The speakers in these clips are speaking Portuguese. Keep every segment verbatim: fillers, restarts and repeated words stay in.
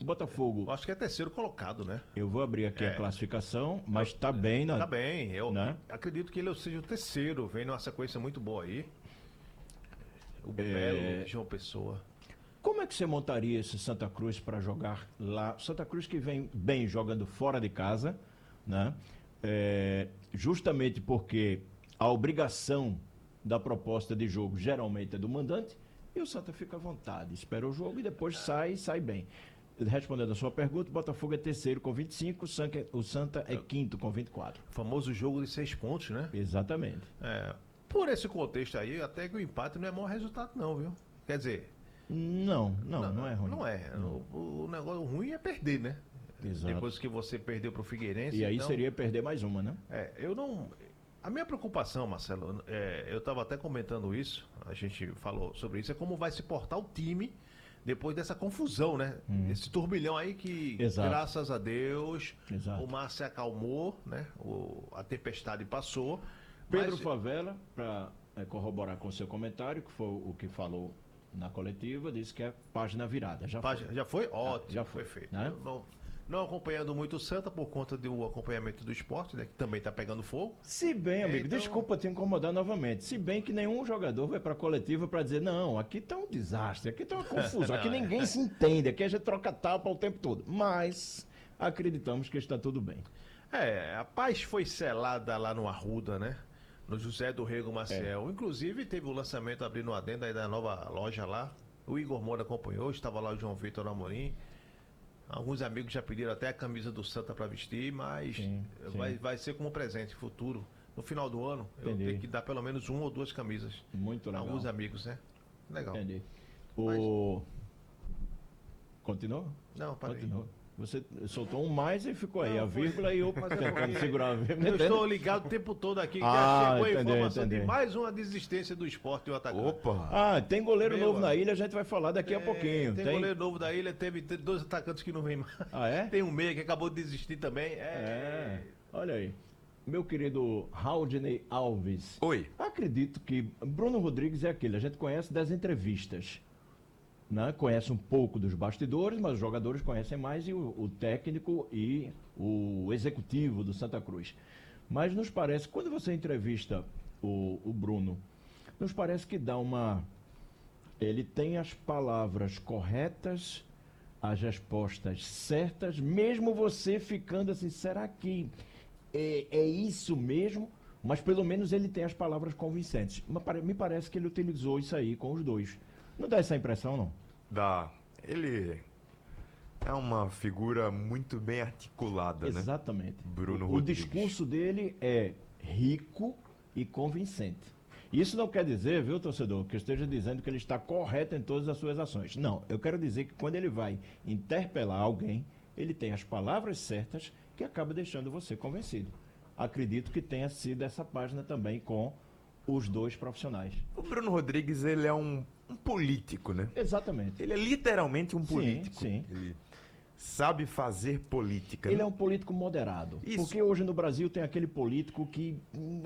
O Botafogo, Eu acho que é terceiro colocado, né? eu vou abrir aqui É. a classificação, mas está bem na. Tá bem, eu né? acredito que ele seja o terceiro, vem numa sequência muito boa aí. O É. belo João Pessoa. Como é que você montaria esse Santa Cruz para jogar lá? Santa Cruz que vem bem jogando fora de casa, né? É, justamente porque a obrigação da proposta de jogo geralmente é do mandante e o Santa fica à vontade, espera o jogo e depois sai e sai bem. Respondendo a sua pergunta, o Botafogo é terceiro com vinte e cinco, o Santa é- o Santa é quinto com vinte e quatro. O famoso jogo de seis pontos, né? Exatamente. É, por esse contexto aí, até que o empate não é mau resultado, não, viu? Quer dizer, Não, não, não, é ruim. Não é. O, o negócio ruim é perder, né? Exato. Depois que você perdeu pro Figueirense. E aí então, seria perder mais uma, né? É, eu não. A minha preocupação, Marcelo, é, eu estava até comentando isso, a gente falou sobre isso, é como vai se portar o time depois dessa confusão, né? Esse turbilhão aí que, Exato. graças a Deus, Exato. o mar se acalmou, né? O, a tempestade passou. Pedro mas- Favela, para corroborar com o seu comentário, que foi o que falou na coletiva, disse que é página virada. Já Página- foi. Já foi? Ótimo, já foi, perfeito. né? Eu Não, não acompanhando muito o Santa por conta do acompanhamento do esporte, né? Que também está pegando fogo. Se bem, amigo, Então- desculpa te incomodar novamente. Se bem que nenhum jogador vai para a coletiva para dizer, não, aqui tá um desastre, aqui tá uma confusão, aqui ninguém se entende, aqui a gente troca tapa o tempo todo. Mas acreditamos que está tudo bem. É, a paz foi selada lá no Arruda, né? No José do Rego Maciel. Inclusive, teve o lançamento abrindo uma adenda aí da nova loja lá. O Igor Moura acompanhou, estava lá o João Vitor Amorim. Alguns amigos já pediram até a camisa do Santa para vestir, mas Sim, sim. vai, vai ser como presente futuro. No final do ano, eu Entendi. tenho que dar pelo menos uma ou duas camisas. Muito legal. Alguns amigos, né? Legal. Entendi. O... Continuou? Não, parei. Continuou. Você soltou um mais e ficou aí, Não, a foi- vírgula e eu Mas é tentando porque segurar a vírgula. Eu Entende? estou ligado o tempo todo aqui. Ah, já chegou a entendi, informação entendi. de mais uma desistência do esporte e o atacante. Opa! Ah, tem goleiro Meu novo na amigo. ilha, a gente vai falar daqui a É, pouquinho. Tem, goleiro novo da ilha, teve te- dois atacantes que não vêm mais. Ah, é? Tem um meia que acabou de desistir também. É, É. olha aí. Meu querido Raudney Alves. Oi. Acredito que Bruno Rodrigues é aquele, a gente conhece das entrevistas. Né? Conhece um pouco dos bastidores, mas os jogadores conhecem mais e o, o técnico e o executivo do Santa Cruz. Mas nos parece, quando você entrevista o, o Bruno, nos parece que dá uma... Ele tem as palavras corretas, as respostas certas, mesmo você ficando assim, será que é, é isso mesmo? Mas pelo menos ele tem as palavras convincentes. Mas pare- Me parece que ele utilizou isso aí com os dois. Não dá essa impressão, não? Dá. Ele é uma figura muito bem articulada, né? Exatamente. Bruno o, o Rodrigues. discurso dele é rico e convincente. Isso não quer dizer, viu, torcedor, que eu esteja dizendo que ele está correto em todas as suas ações. Não, eu quero dizer que quando ele vai interpelar alguém, ele tem as palavras certas que acaba deixando você convencido. Acredito que tenha sido essa página também com os dois profissionais. O Bruno Rodrigues, ele é um, um político, né? Exatamente. Ele é literalmente um Sim, político. sim. Ele sabe fazer política. Ele né? é um político moderado. Isso. Porque hoje no Brasil tem aquele político que.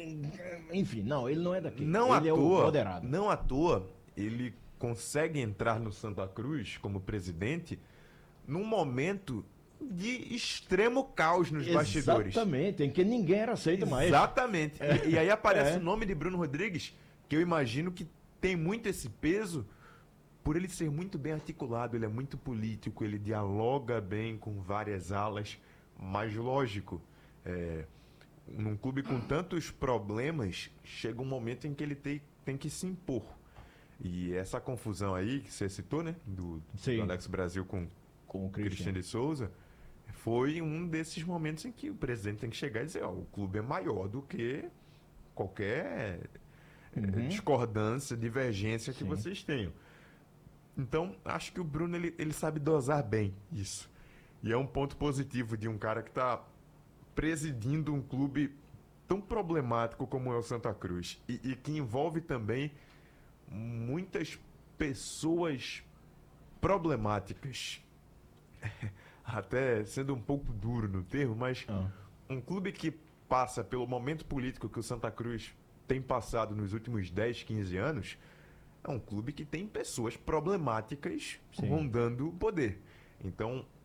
Enfim, não, ele não é daqui. Não à ele é o toa, moderado. não à toa, ele consegue entrar no Santa Cruz como presidente num momento de extremo caos nos bastidores. Exatamente, em que ninguém era aceito mais. Exatamente. E, e aí aparece É. o nome de Bruno Rodrigues, que eu imagino que tem muito esse peso por ele ser muito bem articulado, ele é muito político, ele dialoga bem com várias alas, mas lógico, é, num clube com tantos problemas, chega um momento em que ele tem, tem que se impor. E essa confusão aí que você citou, né, do, Sim. do Alex Brasil com Com o Christian Christian. de Souza, foi um desses momentos em que o presidente tem que chegar e dizer, ó, o clube é maior do que qualquer eh, Uhum. discordância, divergência que Sim. vocês tenham. Então, acho que o Bruno, ele, ele sabe dosar bem isso. E é um ponto positivo de um cara que está presidindo um clube tão problemático como é o Santa Cruz. E, e que envolve também muitas pessoas problemáticas. Até sendo um pouco duro no termo, mas Ah. um clube que passa pelo momento político que o Santa Cruz tem passado nos últimos dez, quinze anos, é um clube que tem pessoas problemáticas Sim. rondando o poder. Então,